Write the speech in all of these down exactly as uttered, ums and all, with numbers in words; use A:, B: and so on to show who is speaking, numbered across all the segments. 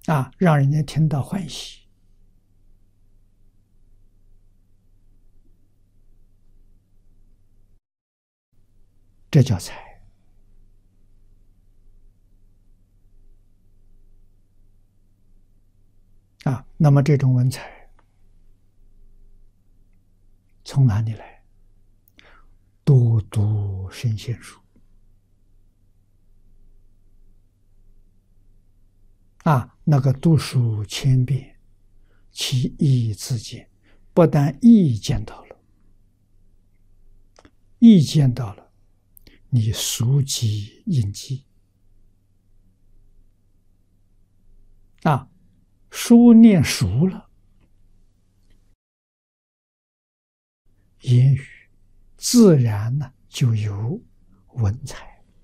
A: 啊，让人家听到欢喜，这叫才。啊，那么这种文采从哪里来？多读圣贤书啊，那个读书千遍，其义自见。不但义见到了，义见到了，你熟记印记啊，书念熟了，言语自然呢就有文采。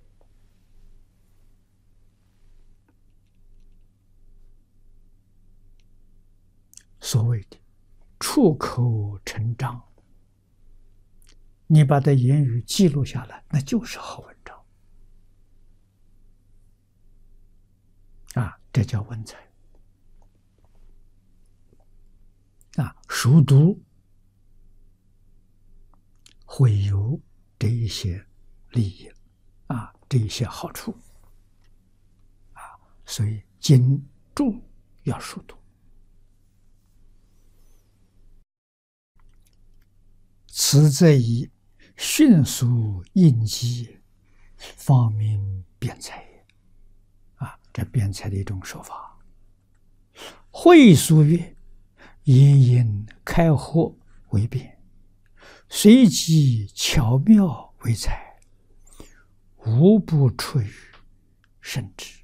A: 所谓的出口成章，你把这言语记录下来，那就是好文章啊，这叫文采啊。熟读会有这一些利益啊，这一些好处啊，所以经注要熟读。此则以迅速应机，方明辩才也。啊，这辩才的一种说法。会书曰：“言言开豁为辩，随机巧妙为才，无不出于圣旨。”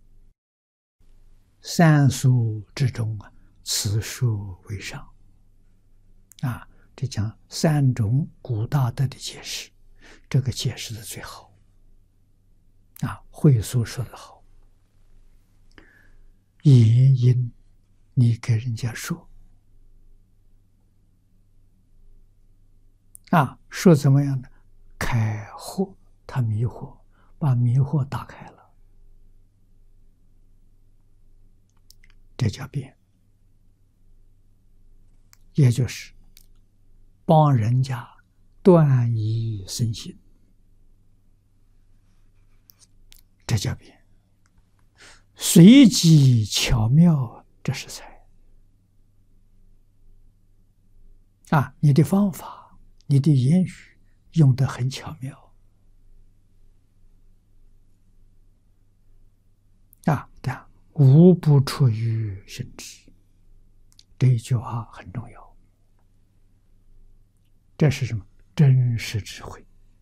A: 三书之中啊，此书为上。啊，这讲三种古大德的解释，这个解释的最好。啊，慧疏说的好，言因你给人家说，啊，说怎么样呢？开惑，他迷惑，把迷惑打开了，这叫辩，也就是帮人家断疑生信，这叫辩。随机巧妙，这是才。啊，你的方法，你的言语用得很巧妙啊，但无不出于圣旨，这一句话很重要。这是什么？真实智慧。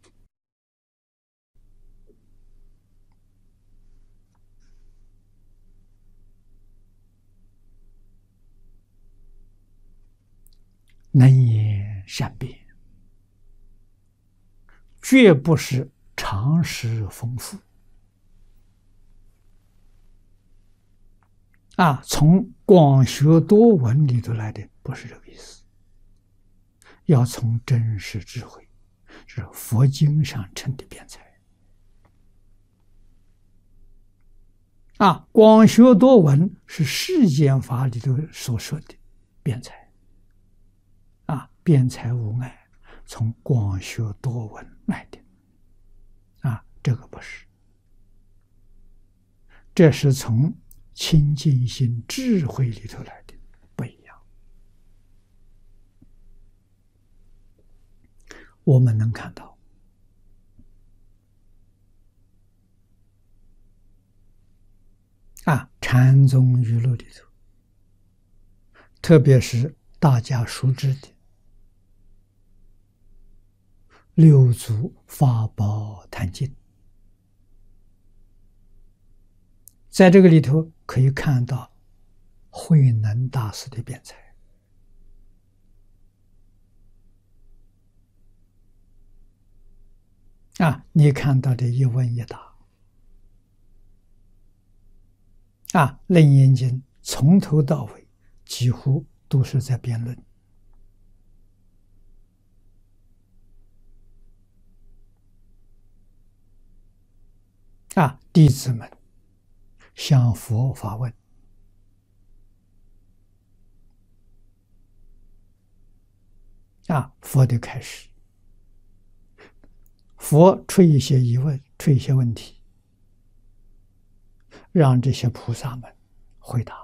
A: 能言善辩，绝不是常识丰富啊！从广学多闻里头来的，不是这个意思。要从真实智慧，是佛经上称的辩才啊。广学多闻是世间法里头所说的辩才啊，辩才无碍，从广学多闻来的啊，这个不是，这是从清净心智慧里头来的，不一样。我们能看到啊，禅宗语录里头，特别是大家熟知的六祖法宝坛经，在这个里头可以看到慧能大师的辩才啊，你看到的一问一答啊，《楞严经》从头到尾几乎都是在辩论啊，弟子们向佛发问， 啊，佛的开始，佛出一些疑问，出一些问题，让这些菩萨们回答。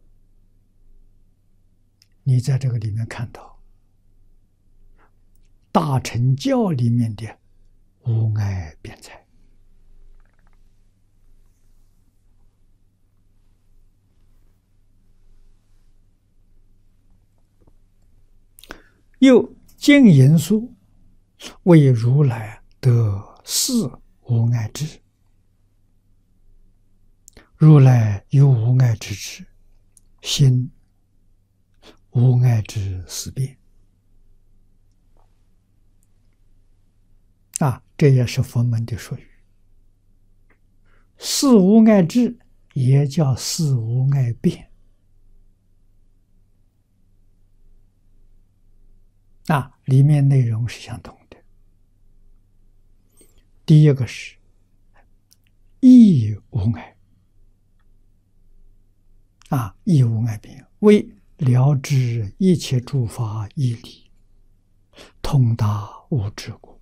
A: 你在这个里面看到大乘教里面的无碍辩才。又经言说，为如来得四无碍智。如来有无碍之智，心无碍之思辨。啊，这也是佛门的术语。四无碍智也叫四无碍辩。啊，里面内容是相同的。第一个是义无碍，啊，义无碍辩为了知一切诸法义理，通达无桎梏。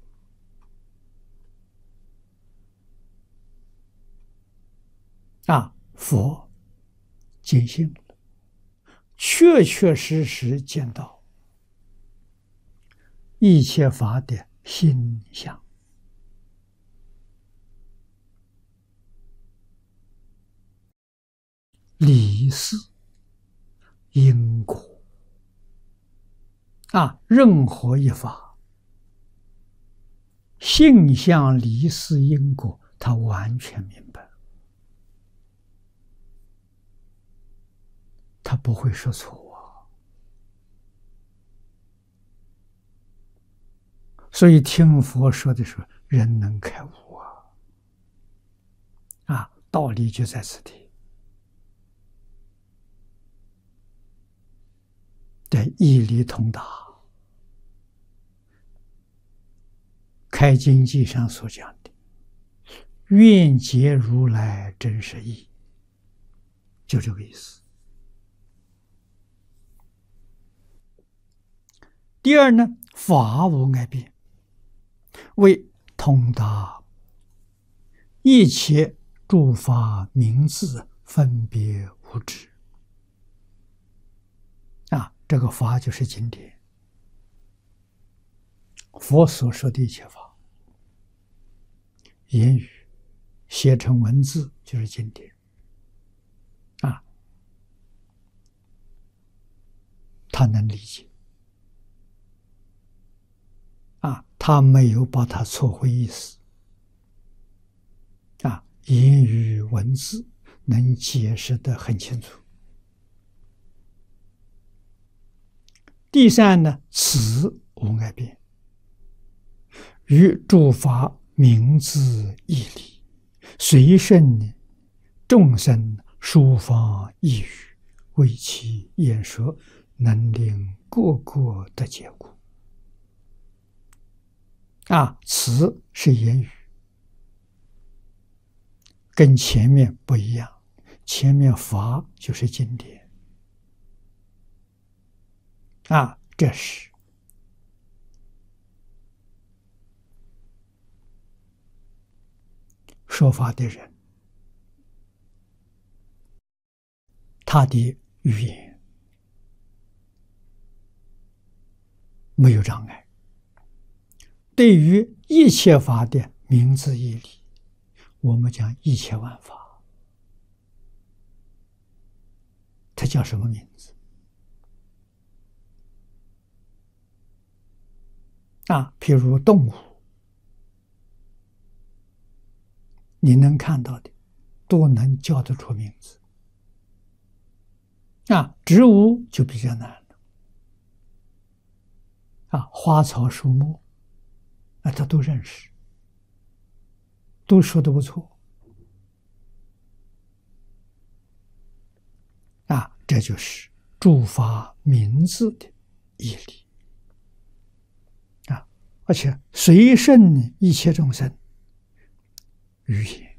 A: 啊，佛见性了，确确实实见到一切法的心相。理事因果。啊，任何一法，性相理事因果，他完全明白，他不会说错啊。所以听佛说的时候，人能开悟啊！啊，道理就在此地。在义理通达，开经记上所讲的“愿解如来真实义”，就这个意思。第二呢，法无碍辩，为通达一切诸法名字分别无知。啊，这个法就是经典，佛所说的一切法，言语写成文字就是经典。啊，他能理解。啊，他没有把它错回意思。啊，言语文字能解释得很清楚。第三呢，此无碍辩，于诸法名字义理，随顺众生殊方意语，为其演说，能令个个得结果。啊，词是言语，跟前面不一样，前面法就是经典。啊，这是说法的人，他的语言没有障碍，对于一切法的名字义理，我们讲一切万法，它叫什么名字？啊，譬如动物，你能看到的，都能叫得出名字。啊，植物就比较难了。啊，花草树木，啊，他都认识，都说得不错。啊，这就是诸法名字的义理。而且随顺一切众生语言，